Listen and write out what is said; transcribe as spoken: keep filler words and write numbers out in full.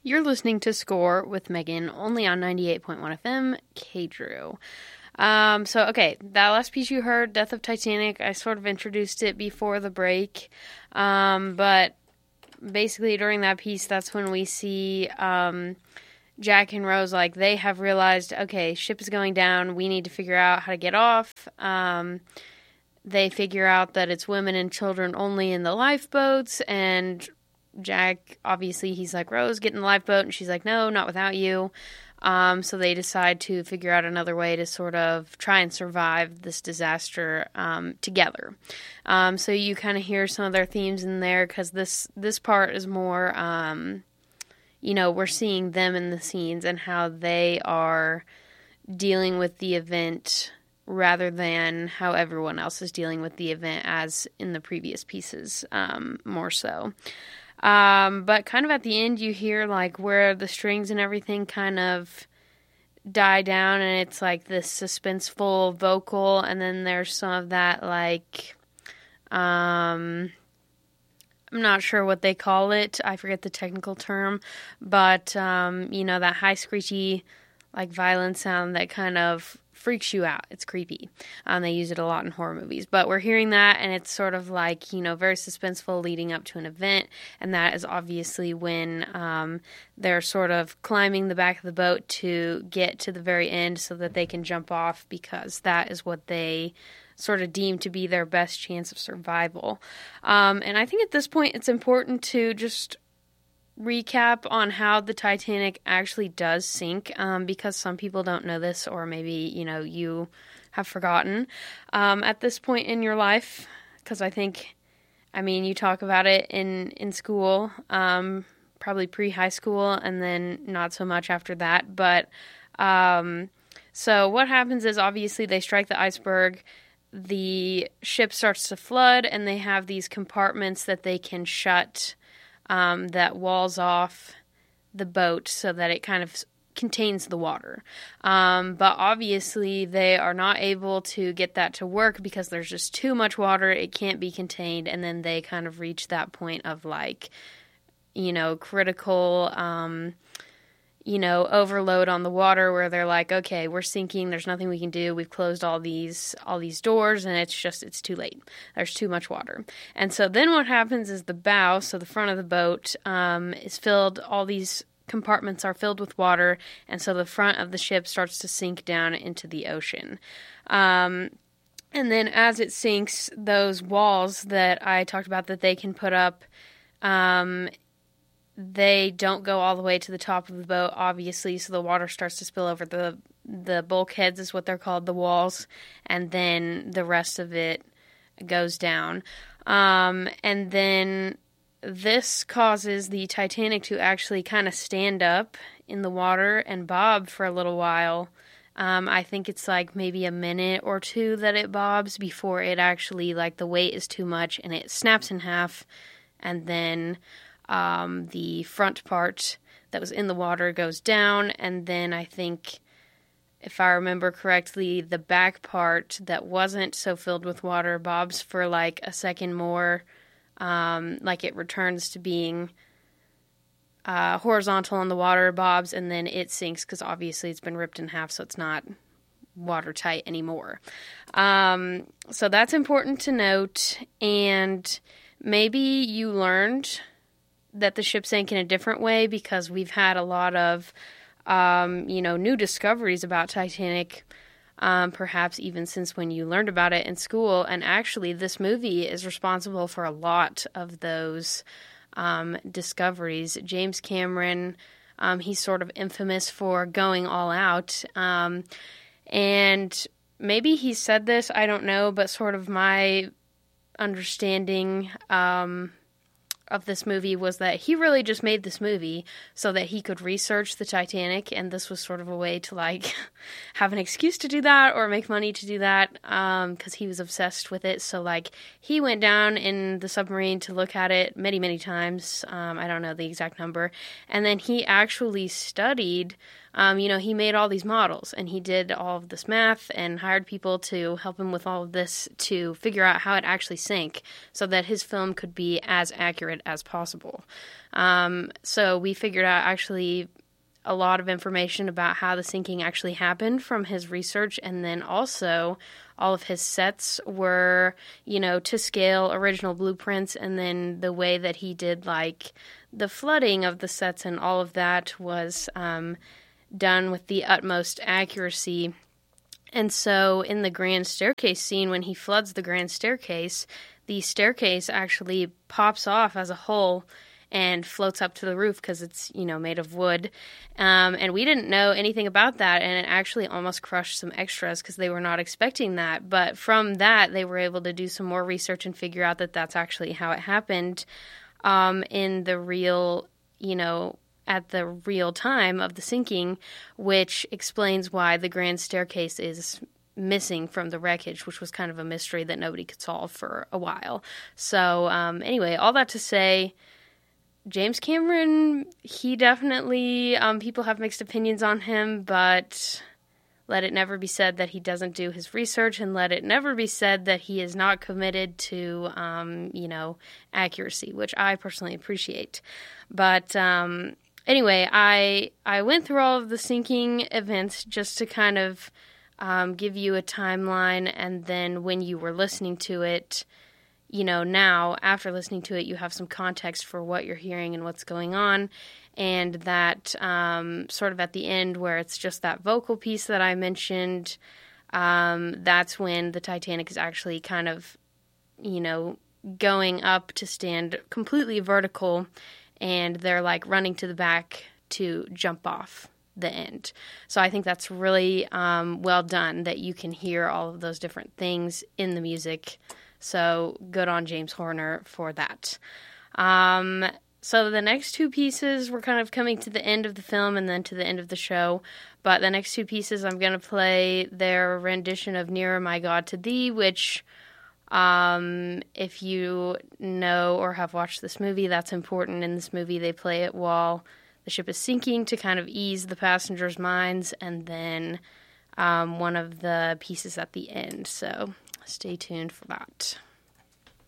You're listening to Score with Megan, only on ninety-eight point one F M, K-Drew. Um, so, okay, that last piece you heard, Death of Titanic, I sort of introduced it before the break, um, but basically during that piece, that's when we see um, Jack and Rose, like, they have realized, okay, ship is going down, we need to figure out how to get off. Um, they figure out that it's women and children only in the lifeboats, and Jack, obviously, he's like, Rose, get in the lifeboat, and she's like, no, not without you. Um, so they decide to figure out another way to sort of try and survive this disaster um, together. Um, so you kind of hear some of their themes in there, because this, this part is more, um, you know, we're seeing them in the scenes and how they are dealing with the event rather than how everyone else is dealing with the event as in the previous pieces, um, more so. Um, but kind of at the end, you hear, like, where the strings and everything kind of die down, and it's, like, this suspenseful vocal, and then there's some of that, like, um, I'm not sure what they call it, I forget the technical term, but, um, you know, that high, screechy, like, violin sound that kind of freaks you out. It's creepy. Um, they use it a lot in horror movies. But we're hearing that, and it's sort of like, you know, very suspenseful leading up to an event. And that is obviously when um, they're sort of climbing the back of the boat to get to the very end so that they can jump off, because that is what they sort of deem to be their best chance of survival. Um, and I think at this point it's important to just recap on how the Titanic actually does sink, um, because some people don't know this, or maybe, you know, you have forgotten um, at this point in your life, because I think, I mean, you talk about it in, in school, um, probably pre-high school, and then not so much after that, but, um, so what happens is, obviously, they strike the iceberg, the ship starts to flood, and they have these compartments that they can shut Um, that walls off the boat so that it kind of contains the water. Um, but obviously they are not able to get that to work because there's just too much water. It can't be contained. And then they kind of reach that point of, like, you know, critical, um, you know, overload on the water where they're like, okay, we're sinking. There's nothing we can do. We've closed all these, all these doors, and it's just, it's too late. There's too much water. And so then what happens is the bow, so the front of the boat, um, is filled, all these compartments are filled with water, and so the front of the ship starts to sink down into the ocean. Um, and then as it sinks, those walls that I talked about that they can put up, um, they don't go all the way to the top of the boat, obviously, so the water starts to spill over the the bulkheads, is what they're called, the walls, and then the rest of it goes down. Um, and then this causes the Titanic to actually kind of stand up in the water and bob for a little while. Um, I think it's like maybe a minute or two that it bobs before it actually, like, the weight is too much and it snaps in half, and then Um, the front part that was in the water goes down, and then I think, if I remember correctly, the back part that wasn't so filled with water bobs for like a second more, um, like it returns to being uh, horizontal in the water, bobs, and then it sinks because obviously it's been ripped in half, so it's not watertight anymore. Um, so that's important to note, and maybe you learned that the ship sank in a different way, because we've had a lot of, um, you know, new discoveries about Titanic, um, perhaps even since when you learned about it in school. And actually, this movie is responsible for a lot of those um, discoveries. James Cameron, um, he's sort of infamous for going all out. Um, and maybe he said this, I don't know, but sort of my understanding um of this movie was that he really just made this movie so that he could research the Titanic, and this was sort of a way to, like, have an excuse to do that or make money to do that, um, because he was obsessed with it. So, like, he went down in the submarine to look at it many, many times. Um, I don't know the exact number. And then he actually studied Um, you know, he made all these models, and he did all of this math and hired people to help him with all of this to figure out how it actually sank so that his film could be as accurate as possible. Um, so we figured out actually a lot of information about how the sinking actually happened from his research, and then also all of his sets were, you know, to scale original blueprints, and then the way that he did, like, the flooding of the sets and all of that was um, done with the utmost accuracy. And so in the grand staircase scene, when he floods the grand staircase, the staircase actually pops off as a whole and floats up to the roof because it's, you know, made of wood. Um, and we didn't know anything about that, and it actually almost crushed some extras because they were not expecting that. But from that, they were able to do some more research and figure out that that's actually how it happened um, in the real, you know, at the real time of the sinking, which explains why the grand staircase is missing from the wreckage, which was kind of a mystery that nobody could solve for a while. So um, anyway, all that to say, James Cameron, he definitely, um, people have mixed opinions on him, but let it never be said that he doesn't do his research, and let it never be said that he is not committed to, um, you know, accuracy, which I personally appreciate. But um, anyway, I I went through all of the sinking events just to kind of um, give you a timeline, and then when you were listening to it, you know, now, after listening to it, you have some context for what you're hearing and what's going on, and that um, sort of at the end where it's just that vocal piece that I mentioned, um, that's when the Titanic is actually kind of, you know, going up to stand completely vertical, and they're, like, running to the back to jump off the end. So I think that's really um, well done, that you can hear all of those different things in the music. So good on James Horner for that. Um, so the next two pieces, we're kind of coming to the end of the film and then to the end of the show. But the next two pieces, I'm going to play their rendition of Nearer My God to Thee, which um, if you know or have watched this movie, that's important. In this movie, they play it while the ship is sinking to kind of ease the passengers' minds, and then um, one of the pieces at the end. So stay tuned for that.